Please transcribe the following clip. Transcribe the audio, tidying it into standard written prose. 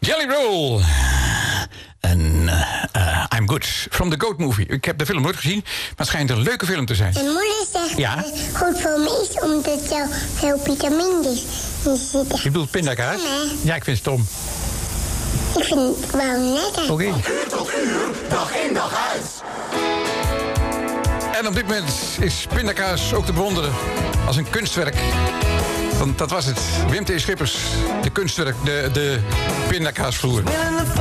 Jelly Roll. En I'm Good. From the Goat Movie. Ik heb de film nooit gezien, maar het schijnt een leuke film te zijn. Mijn moeder zegt Ja? dat het goed voor me is, omdat er veel vitamines in zitten. Je bedoelt pindakaas? Nee. Ja, ik vind het stom. Ik vind het wel lekker. Oké. Uur tot uur, dag in dag uit. En op dit moment is pindakaas ook te bewonderen als een kunstwerk. Want dat was het. Wim T. Schippers, de kunstwerk, de pindakaasvloer.